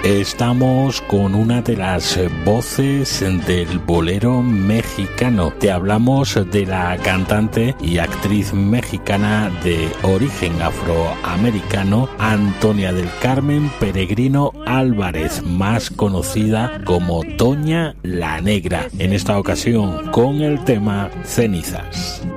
Estamos con una de las voces del bolero mexicano. Te hablamos de la cantante y actriz mexicana de origen afroamericano, Antonia del Carmen Peregrino Álvarez, más conocida como Toña la Negra, en esta ocasión con el tema Cenizas.